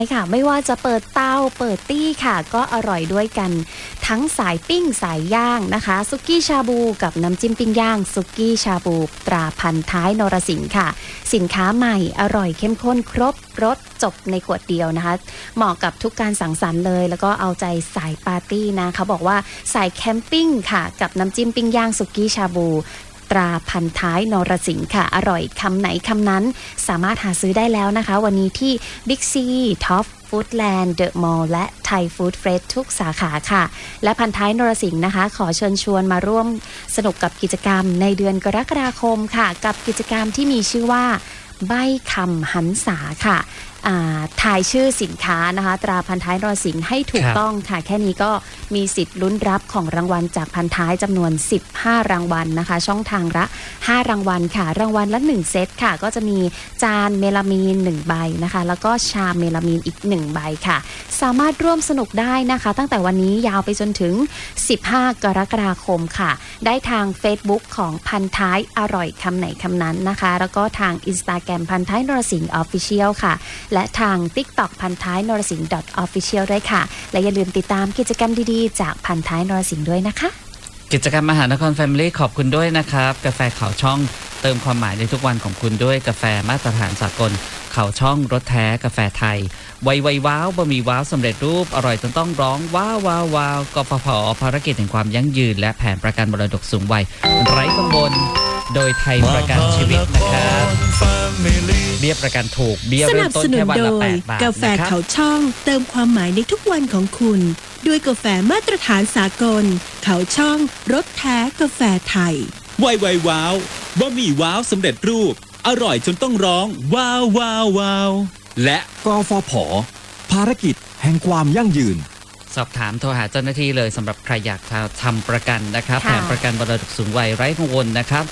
ค่ะไม่ว่าจะเปิดเตาเปิดตี้ค่ะก็อร่อยด้วยกันทั้งสายปิ้งสายย่างนะคะซุกี้ชาบูกับน้ำจิ้มปิ้งย่างซุกี้ชาบูตราพันท้ายนรสิงห์ค่ะสินค้าใหม่อร่อยเข้มข้นครบรสจบในขวดเดียวนะคะเหมาะกับทุกการสังสรรค์เลยแล้วก็เอาใจสายปาร์ตี้นะเขาบอกว่าสายแคมปิ้งค่ะกับน้ำจิ้มปิ้งย่างซุกี้ชาบูตราพันท้ายนรสิงห์ค่ะอร่อยคำไหนคำนั้นสามารถหาซื้อได้แล้วนะคะวันนี้ที่ Big C Top Foodland The Mall และ Thai Food Fresh ทุกสาขาค่ะและพันท้ายนรสิงห์นะคะขอเชิญชวนมาร่วมสนุกกับกิจกรรมในเดือนกรกฎาคมค่ะกับกิจกรรมที่มีชื่อว่าใบ้คำหันษาค่ะทายชื่อสินค้านะคะตราพันท้ายนรสิงห์ให้ถูกต้องค่ะแค่นี้ก็มีสิทธิ์ลุ้นรับของรางวัลจากพันท้ายจำนวน15รางวัลนะคะช่องทางละ5รางวัลค่ะรางวัลละ1เซตค่ะก็จะมีจานเมลามีน1ใบนะคะแล้วก็ชามเมลามีนอีก1ใบค่ะสามารถร่วมสนุกได้นะคะตั้งแต่วันนี้ยาวไปจนถึง15กรกฎาคมค่ะได้ทาง Facebook ของพันท้ายอร่อยคำไหนคำนั้นนะคะแล้วก็ทาง Instagram พันท้ายนรสิงห์ Official ค่ะและทาง TikTok พันท้ายนรสิงห์ .official ด้วยค่ะและอย่าลืมติดตามกิจกรรมดีๆจากพันท้ายนรสิงห์ด้วยนะคะกิจกรรมมหานคร Family ขอบคุณด้วยนะครับกาแฟเขาช่องเติมความหมายในทุกวันของคุณด้วยกาแฟมาตรฐานสากลเขาช่องรสแท้กาแฟไทยไวว้าวบะหมี่ว้าวสำเร็จรูปอร่อยจนต้องร้องว้าวว้าวว้าวกฟผ.ภารกิจแห่งความยั่งยืนและแผนประกันมรดกสูงวัยไร้กังวลโดยไทยประกันชีวิตนะครับเบี้ยประกันถูกเบี้ยเริ่มต้นแค่วันละ8 บาทกาแฟเขาช่องเติมความหมายในทุกวันของคุณด้วยกาแฟมาตรฐานสากลเขาช่องรสแท้กาแฟไทยไวว้าวบะหมี่ว้าวสำเร็จรูปอร่อยจนต้องร้องว้าวว้าวว้าวและกฟผ.ภารกิจแห่งความยั่งยืนสอบถามโทรหาเจ้าหน้าที่เลยสำหรับใครอยากทำประกันนะครับแผนประกันมรดกสูงวัยไร้กังวลนะครับ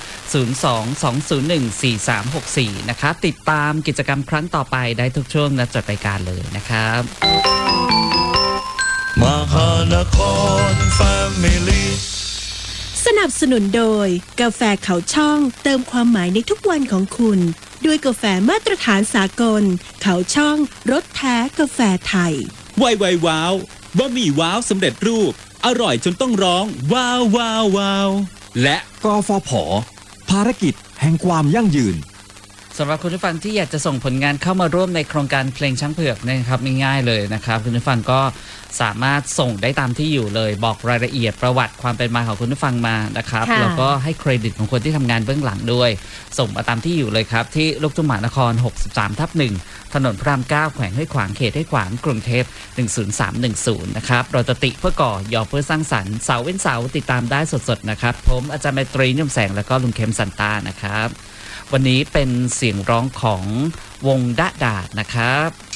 02-201-4364นะครับติดตามกิจกรรมครั้งต่อไปได้ทุกช่วงและจัดรายการเลยนะครับมหานคร Family สนับสนุนโดยกาแฟเขาช่องเติมความหมายในทุกวันของคุณด้วยกาแฟมาตรฐานสากลเขาช่องรสแท้กาแฟไทยไวว้าวบะหมี่ว้าวสำเร็จรูปอร่อยจนต้องร้องว้าวว้าวว้าวและกฟผ.ภารกิจแห่งความยั่งยืนสำหรับคุณผู้ฟังที่อยากจะส่งผลงานเข้ามาร่วมในโครงการเพลงช้างเผือกนะครับง่ายๆเลยนะครับคุณผู้ฟังก็สามารถส่งได้ตามที่อยู่เลยบอกรายละเอียดประวัติความเป็นมาของคุณผู้ฟังมานะครับแล้วก็ให้เครดิตของคนที่ทำงานเบื้องหลังด้วยส่งมาตามที่อยู่เลยครับที่ลูกทุ่งมหานคร 63/1 ถนนพระราม 9 แขวงห้วยขวางเขตห้วยขวางกรุงเทพ10310นะครับเราจะติเพื่อก่อยอเพื่อสร้างสรรค์เสาร์เว้นเสาร์ติดตามได้สดๆนะครับผมอาจารย์ไมตรีนิยมแสงแล้วก็ลุงเข้มสันตานะครับวันนี้เป็นเสียงร้องของวงดะดาดนะครับ